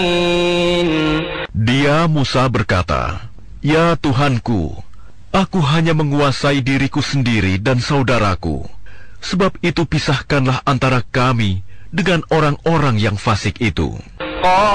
Dia Musa berkata, "Ya Tuhanku, aku hanya menguasai diriku sendiri dan saudaraku. Sebab itu pisahkanlah antara kami dengan orang-orang yang fasik itu."